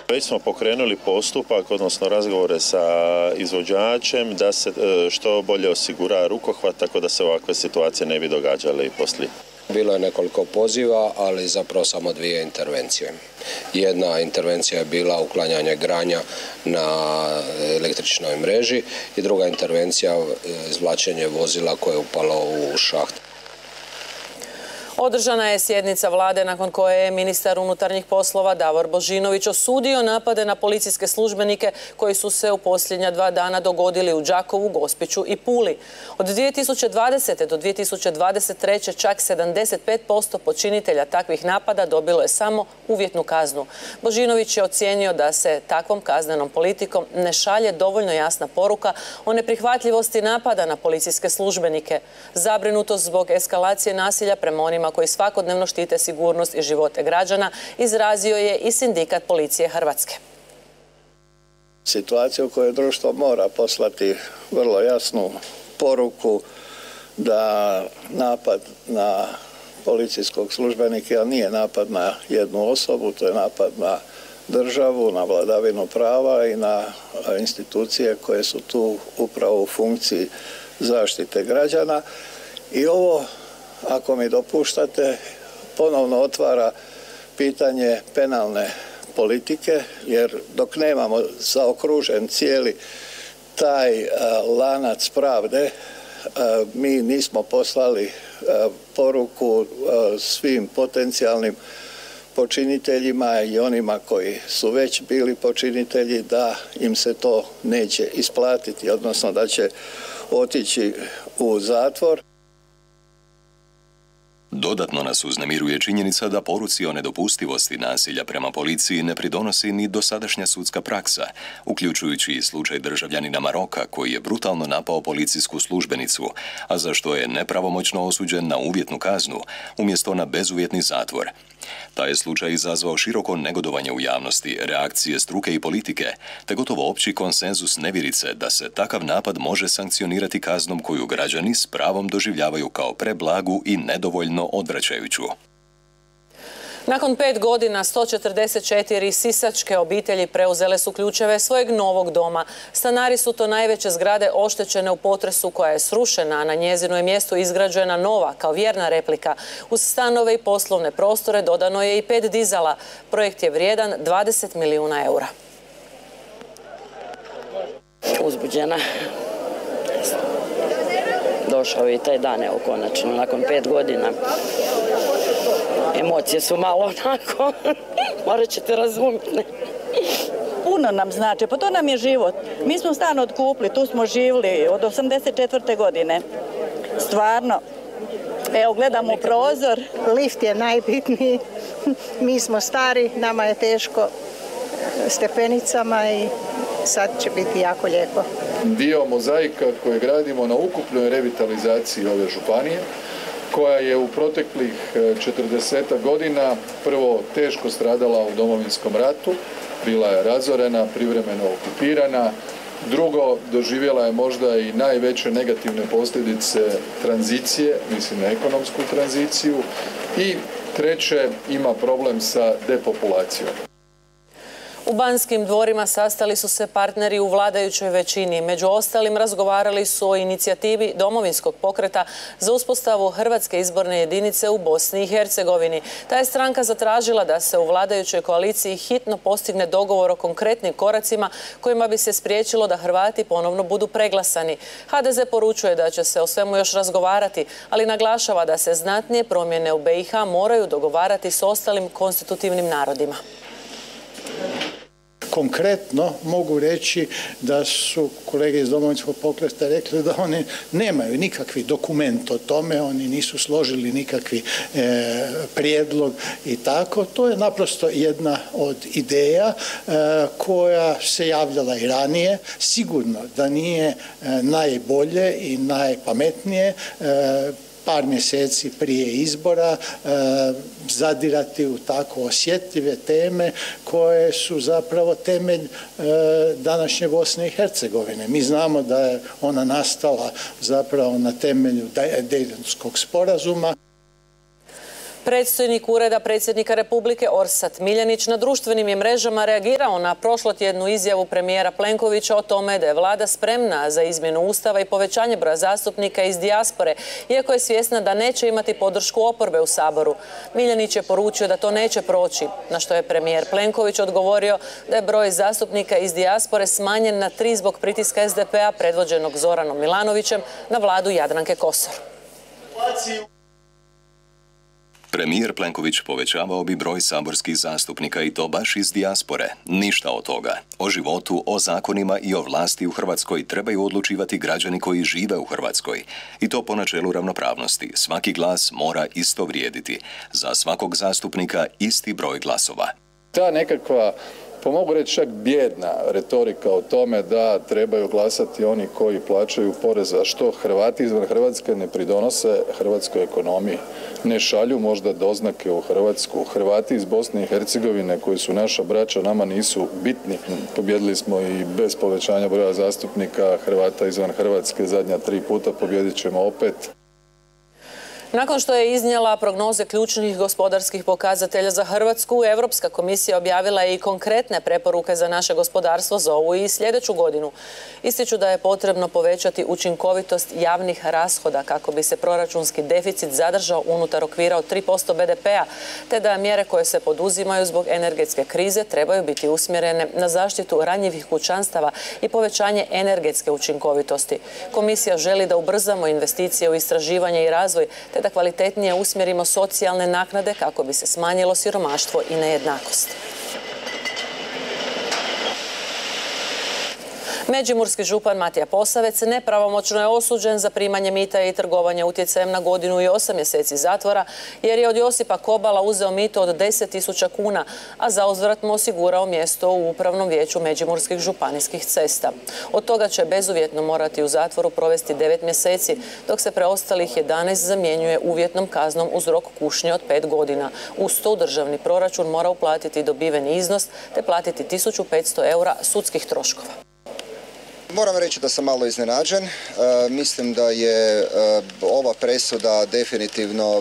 Već smo pokrenuli postupak, odnosno razgovore sa izvođačem da se što bolje osigura rukohvat tako da se ovakve situacije ne bi događale i poslije. Bilo je nekoliko poziva, ali zapravo samo 2 intervencije. Jedna intervencija je bila uklanjanje granja na električnoj mreži i druga intervencija izvlačenje vozila koje je upalo u šaht. Održana je sjednica vlade nakon koje je ministar unutarnjih poslova Davor Božinović osudio napade na policijske službenike koji su se u posljednja 2 dana dogodili u Đakovu, Gospiću i Puli. Od 2020. do 2023. čak 75% počinitelja takvih napada dobilo je samo uvjetnu kaznu. Božinović je ocijenio da se takvom kaznenom politikom ne šalje dovoljno jasna poruka o neprihvatljivosti napada na policijske službenike. Zabrinutost zbog eskalacije nasilja prema onima koji svakodnevno štite sigurnost i živote građana izrazio je i Sindikat policije Hrvatske. Situacija u kojoj društvo mora poslati vrlo jasnu poruku da napad na policijskog službenika nije napad na jednu osobu, to je napad na državu, na vladavinu prava i na institucije koje su tu upravo u funkciji zaštite građana. I ovo, ako mi dopuštate, ponovno otvara pitanje penalne politike, jer dok nemamo zaokružen cijeli taj lanac pravde, mi nismo poslali poruku svim potencijalnim počiniteljima i onima koji su već bili počinitelji da im se to neće isplatiti, odnosno da će otići u zatvor. Dodatno nas uznemiruje činjenica da poruci o nedopustivosti nasilja prema policiji ne pridonosi ni dosadašnja sudska praksa, uključujući i slučaj državljanina Maroka koji je brutalno napao policijsku službenicu, a za što je nepravomoćno osuđen na uvjetnu kaznu, umjesto na bezuvjetni zatvor. Taj je slučaj izazvao široko negodovanje u javnosti, reakcije struke i politike, te gotovo opći konsenzus nevjerice da se takav napad može sankcionirati kaznom koju građani s pravom doživljavaju kao preblagu i nedovoljno odvraćajuću. Nakon 5 godina 144 sisačke obitelji preuzele su ključeve svojeg novog doma. Stanari su to najveće zgrade oštećene u potresu koja je srušena, a na njezinu je mjestu izgrađena nova kao vjerna replika. Uz stanove i poslovne prostore dodano je i 5 dizala. Projekt je vrijedan 20 milijuna eura. Uzbuđena. Došao je i taj dan, evo konačno, nakon 5 godina. Emocije su malo onako, morat ćete razumjeti. Puno nam znači, pa to nam je život. Mi smo stan otkupili, tu smo živjeli od 84. godine. Stvarno, evo gledamo u prozor. Lift je najbitniji, mi smo stari, nama je teško stepenicama i sad će biti jako lijepo. Dio mozaika koje gradimo na ukupnoj revitalizaciji ove županije, koja je u proteklih 40 godina prvo teško stradala u Domovinskom ratu, bila je razorena, privremeno okupirana, drugo doživjela je možda i najveće negativne posljedice tranzicije, mislim na ekonomsku tranziciju, i treće ima problem sa depopulacijom. U Banskim dvorima sastali su se partneri u vladajućoj većini. Među ostalim razgovarali su o inicijativi Domovinskog pokreta za uspostavu Hrvatske izborne jedinice u Bosni i Hercegovini. Ta je stranka zatražila da se u vladajućoj koaliciji hitno postigne dogovor o konkretnim koracima kojima bi se spriječilo da Hrvati ponovno budu preglasani. HDZ poručuje da će se o svemu još razgovarati, ali naglašava da se znatnije promjene u BiH moraju dogovarati s ostalim konstitutivnim narodima. Konkretno mogu reći da su kolege iz Domovinskog pokreta rekli da oni nemaju nikakvi dokument o tome, oni nisu složili nikakvi prijedlog i tako. To je naprosto jedna od ideja koja se javljala i ranije. Sigurno da nije najbolje i najpametnije par mjeseci prije izbora zadirati u tako osjetljive teme koje su zapravo temelj današnje Bosne i Hercegovine. Mi znamo da je ona nastala zapravo na temelju Dejtonskog sporazuma. Predstojnik Ureda predsjednika Republike Orsat Miljenić na društvenim je mrežama reagirao na prošlotjednu izjavu premijera Plenkovića o tome da je vlada spremna za izmjenu ustava i povećanje broja zastupnika iz dijaspore, iako je svjesna da neće imati podršku oporbe u Saboru. Miljenić je poručio da to neće proći, na što je premijer Plenković odgovorio da je broj zastupnika iz dijaspore smanjen na 3 zbog pritiska SDP-a predvođenog Zoranom Milanovićem na vladu Jadranke Kosor. Premijer Plenković povećavao bi broj saborskih zastupnika i to baš iz dijaspore. Ništa od toga. O životu, o zakonima i o vlasti u Hrvatskoj trebaju odlučivati građani koji žive u Hrvatskoj. I to po načelu ravnopravnosti. Svaki glas mora isto vrijediti. Za svakog zastupnika isti broj glasova. Ta nekakva, pa mogu reći čak bijedna retorika o tome da trebaju glasati oni koji plaćaju poreza, što Hrvati izvan Hrvatske ne pridonose hrvatskoj ekonomiji, ne šalju možda doznake u Hrvatsku. Hrvati iz Bosne i Hercegovine koji su naša braća nama nisu bitni. Pobjedili smo i bez povećanja broja zastupnika Hrvata izvan Hrvatske zadnja 3 puta, pobjedit ćemo opet. Nakon što je iznijela prognoze ključnih gospodarskih pokazatelja za Hrvatsku, Europska komisija objavila je i konkretne preporuke za naše gospodarstvo za ovu i sljedeću godinu. Ističu da je potrebno povećati učinkovitost javnih rashoda kako bi se proračunski deficit zadržao unutar okvira od 3% BDP-a, te da mjere koje se poduzimaju zbog energetske krize trebaju biti usmjerene na zaštitu ranjivih kućanstava i povećanje energetske učinkovitosti. Komisija želi da ubrzamo investicije u istraživanje i razvoj, te da kvalitetnije usmjerimo socijalne naknade kako bi se smanjilo siromaštvo i nejednakost. Međimurski župan Matija Posavec nepravomoćno je osuđen za primanje mita i trgovanje utjecajem na 1 godinu i 8 mjeseci zatvora, jer je od Josipa Kobala uzeo mito od 10.000 kuna, a zauzvrat mu osigurao mjesto u Upravnom vijeću Međimurskih županijskih cesta. Od toga će bezuvjetno morati u zatvoru provesti 9 mjeseci, dok se preostalih 11 zamjenjuje uvjetnom kaznom uz rok kušnje od 5 godina. Uz to u državni proračun mora uplatiti dobiveni iznos te platiti 1.500 eura sudskih troškova. Moram reći da sam malo iznenađen. Mislim da je ova presuda definitivno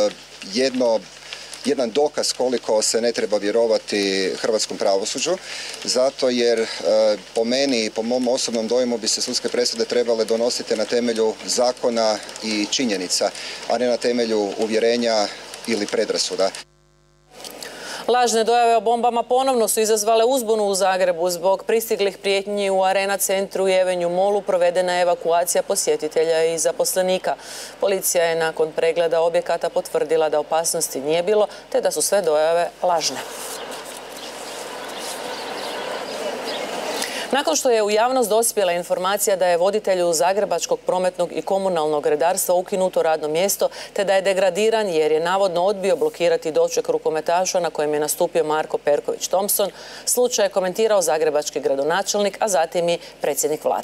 jedan dokaz koliko se ne treba vjerovati hrvatskom pravosuđu, zato jer po meni i po mom osobnom dojmu bi se sudske presude trebale donositi na temelju zakona i činjenica, a ne na temelju uvjerenja ili predrasuda. Lažne dojave o bombama ponovno su izazvale uzbunu u Zagrebu. Zbog pristiglih prijetnji u Arena centru i Avenue Mallu provedena je evakuacija posjetitelja i zaposlenika. Policija je nakon pregleda objekata potvrdila da opasnosti nije bilo, te da su sve dojave lažne. Nakon što je u javnost dospjela informacija da je voditelju Zagrebačkog prometnog i komunalnog redarstva ukinuto radno mjesto, te da je degradiran jer je navodno odbio blokirati doček rukometaša na kojem je nastupio Marko Perković-Thompson, slučaj je komentirao zagrebački gradonačelnik, a zatim i predsjednik vlade.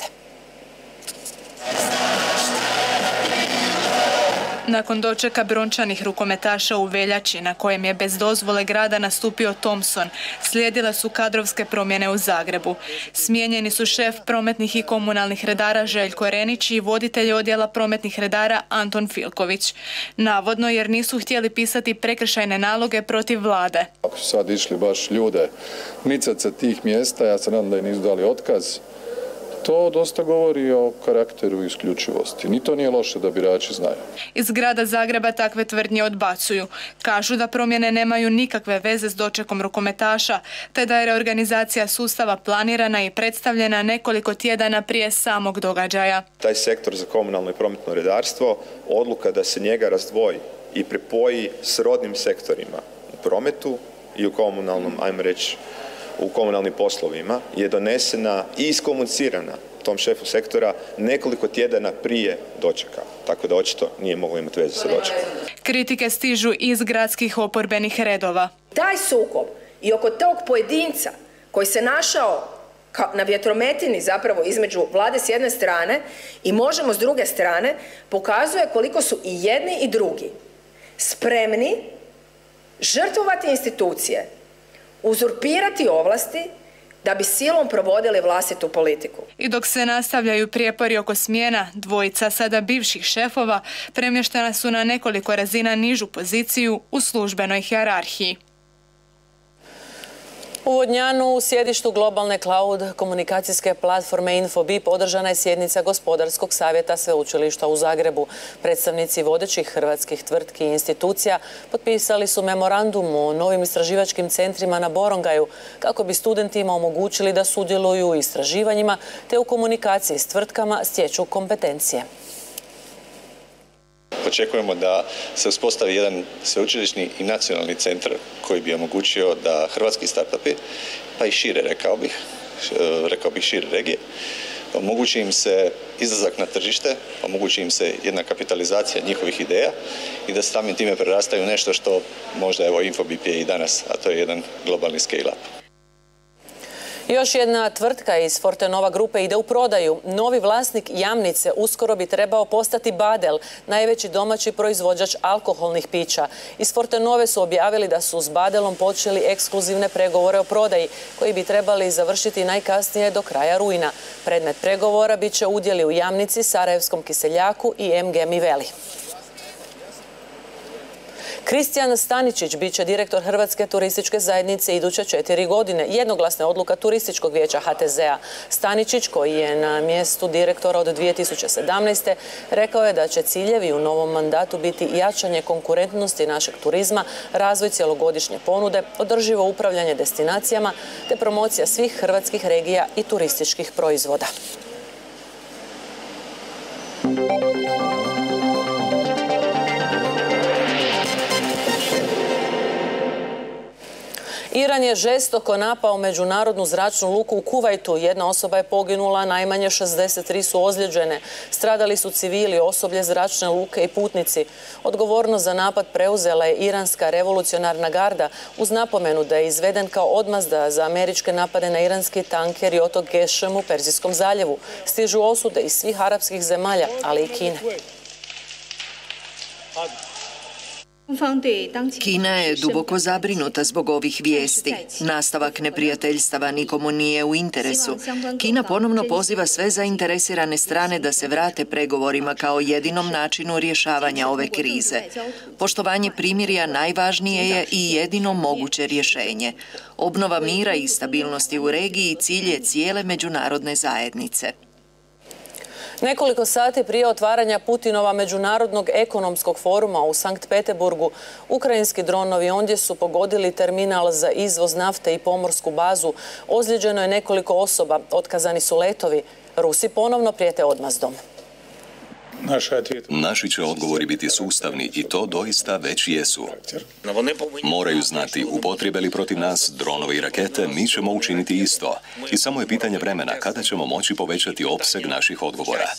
Nakon dočeka brončanih rukometaša u veljači, na kojem je bez dozvole grada nastupio Thompson, slijedile su kadrovske promjene u Zagrebu. Smijenjeni su šef prometnih i komunalnih redara Željko Renić i voditelj odjela prometnih redara Anton Filković. Navodno jer nisu htjeli pisati prekršajne naloge protiv vlade. Ako su sad išli baš ljude micati sa tih mjesta, ja se nadam da im nisu dali otkaz. To dosta govori o karakteru i isključivosti. Ni to nije loše da birači znaju. Iz grada Zagreba takve tvrdnje odbacuju. Kažu da promjene nemaju nikakve veze s dočekom rukometaša, te da je reorganizacija sustava planirana i predstavljena nekoliko tjedana prije samog događaja. Taj sektor za komunalno i prometno redarstvo, odluka da se njega razdvoji i pripoji srodnim sektorima u prometu i u komunalnom, ajmo reći, u komunalnim poslovima je donesena i iskomunicirana tom šefu sektora nekoliko tjedana prije dočeka. Tako da očito nije moglo imati veze sa dočekom. Kritike stižu iz gradskih oporbenih redova. Taj sukob i oko tog pojedinca koji se našao na vjetrometini zapravo između vlade s jedne strane i Možemo s druge strane pokazuje koliko su i jedni i drugi spremni žrtvovati institucije, uzurpirati ovlasti da bi silom provodili vlastitu politiku. I dok se nastavljaju prijepori oko smjena, dvojica sada bivših šefova premještena su na nekoliko razina nižu poziciju u službenoj hijerarhiji. U Vodnjanu, u sjedištu globalne cloud komunikacijske platforme Infobip, održana je sjednica Gospodarskog savjeta Sveučilišta u Zagrebu. Predstavnici vodećih hrvatskih tvrtki i institucija potpisali su memorandum o novim istraživačkim centrima na Borongaju kako bi studentima omogućili da sudjeluju u istraživanjima te u komunikaciji s tvrtkama stječu kompetencije. Očekujemo da se uspostavi jedan sveučilišni i nacionalni centar koji bi omogućio da hrvatski startupi, pa i šire rekao bih šire regije, omogući im se izlazak na tržište, omogući im se jedna kapitalizacija njihovih ideja i da samim time prerastaju nešto što možda evo Infobip je i danas, a to je jedan globalni scale-up. Još jedna tvrtka iz Fortenova grupe ide u prodaju. Novi vlasnik Jamnice uskoro bi trebao postati Badel, najveći domaći proizvođač alkoholnih pića. Iz Fortenove su objavili da su s Badelom počeli ekskluzivne pregovore o prodaji, koji bi trebali završiti najkasnije do kraja rujna. Predmet pregovora bit će udjeli u Jamnici, Sarajevskom Kiseljaku i MG Miveli. Kristijan Staničić bit će direktor Hrvatske turističke zajednice iduće 4 godine. Jednoglasna je odluka Turističkog vijeća HTZ-a. Staničić, koji je na mjestu direktora od 2017. rekao je da će ciljevi u novom mandatu biti jačanje konkurentnosti našeg turizma, razvoj cjelogodišnje ponude, održivo upravljanje destinacijama te promocija svih hrvatskih regija i turističkih proizvoda. Iran je žestoko napao međunarodnu zračnu luku u Kuvajtu. Jedna osoba je poginula, najmanje 63 su ozlijeđene. Stradali su civili, osoblje zračne luke i putnici. Odgovornost za napad preuzela je iranska revolucionarna garda uz napomenu da je izveden kao odmazda za američke napade na iranski tanker i otok Gešem u Perzijskom zaljevu. Stižu osude iz svih arapskih zemalja, ali i Kine. Kina je duboko zabrinuta zbog ovih vijesti. Nastavak neprijateljstava nikomu nije u interesu. Kina ponovno poziva sve zainteresirane strane da se vrate pregovorima kao jedinom načinu rješavanja ove krize. Poštovanje primirja najvažnije je i jedino moguće rješenje. Obnova mira i stabilnosti u regiji cilj je cijele međunarodne zajednice. Nekoliko sati prije otvaranja Putinova međunarodnog ekonomskog foruma u Sankt Petersburgu, ukrajinski dronovi ondje su pogodili terminal za izvoz nafte i pomorsku bazu. Ozlijeđeno je nekoliko osoba, otkazani su letovi. Rusi ponovno prijete odmazdom. Naši će odgovori biti sustavni i to doista već jesu. Moraju znati, upotrijebe li protiv nas dronove i rakete, mi ćemo učiniti isto. I samo je pitanje vremena kada ćemo moći povećati opseg naših odgovora.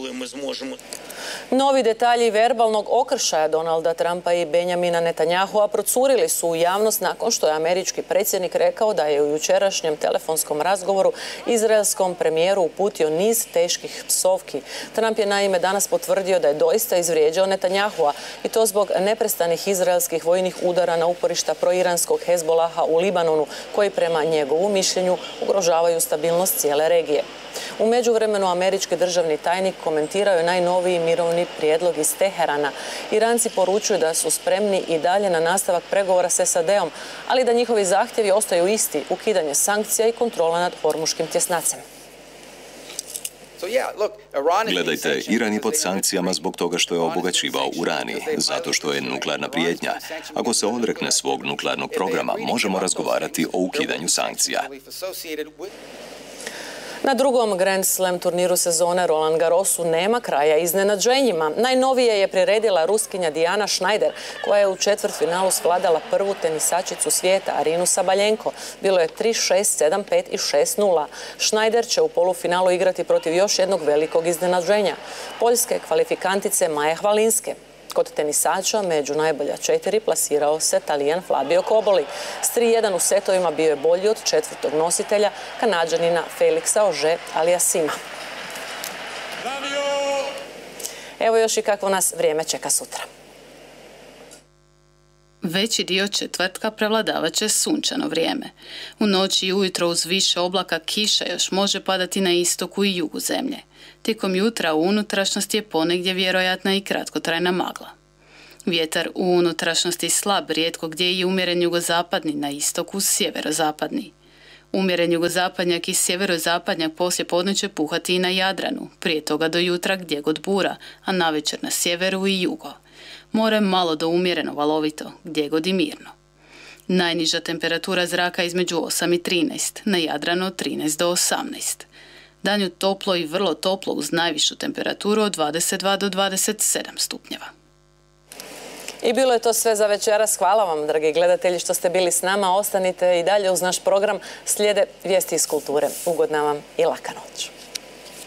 Novi detalji verbalnog okršaja Donalda Trumpa i Benjamina Netanyahua procurili su u javnost nakon što je američki predsjednik rekao da je u jučerašnjem telefonskom razgovoru izraelskom premijeru uputio niz teških psovki. Trump je naime danas potvrdio da je doista izvrijeđao Netanyahua i to zbog neprestanih izraelskih vojnih udara na uporišta proiranskog Hezbolaha u Libanonu, koji prema njegovu mišljenju ugrožavaju stabilnost cijele regije. U međuvremenu američki državni tajnik komentirao je najnoviji mirovni prijedlog iz Teherana. Iranci poručuju da su spremni i dalje na nastavak pregovora s SAD-om, ali da njihovi zahtjevi ostaju isti, ukidanje sankcija i kontrola nad Hormuškim tjesnacem. Gledajte, Iran je pod sankcijama zbog toga što je obogaćivao urani, zato što je nuklearna prijetnja. Ako se odrekne svog nuklearnog programa, možemo razgovarati o ukidanju sankcija. Na drugom Grand Slam turniru sezone Roland Garrosu nema kraja iznenađenjima. Najnovije je priredila Ruskinja Dijana Schneider, koja je u četvrtfinalu svladala prvu tenisačicu svijeta, Arinu Sabaljenko. Bilo je 3-6, 7-5 i 6-0. Schneider će u polufinalu igrati protiv još jednog velikog iznenađenja, poljske kvalifikantice Maje Hvalinske. Kod tenisača među najbolja 4 plasirao se Talijan Flavio Koboli. S 3-1 u setovima bio je bolji od četvrtog nositelja, Kanađanina Felixa Auger-Aliassima. Evo još i kakvo nas vrijeme čeka sutra. Veći dio četvrtka prevladavat će sunčano vrijeme. U noći i ujutro uz više oblaka kiša još može padati na istoku i jugu zemlje. Tijekom jutra u unutrašnjosti je ponegdje vjerojatna i kratkotrajna magla. Vjetar u unutrašnjosti slab, rijetko gdje je umjeren jugozapadni, na istoku sjeverozapadni. Umjeren jugozapadnjak i sjeverozapadnjak poslije podne će puhati i na Jadranu, prije toga do jutra gdje god bura, a navečer na sjeveru i jugo. More malo do umjereno valovito, gdje god i mirno. Najniža temperatura zraka između 8 i 13, na Jadranu od 13 do 18. Danju toplo i vrlo toplo uz najvišu temperaturu od 22 do 27 stupnjeva. I bilo je to sve za večeras. Hvala vam, dragi gledatelji, što ste bili s nama. Ostanite i dalje uz naš program. Slijede vijesti iz kulture. Ugodna vam i laka noć.